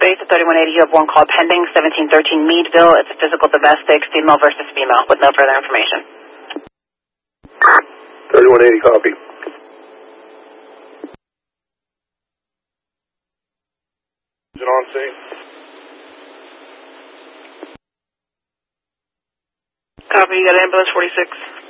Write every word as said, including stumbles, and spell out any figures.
base at thirty-one eighty. You have one call pending, seventeen thirteen Meadville. It's a physical domestic, female versus female, with no further information. thirty-one eighty, copy. Is it on scene? Copy, you got ambulance forty-six.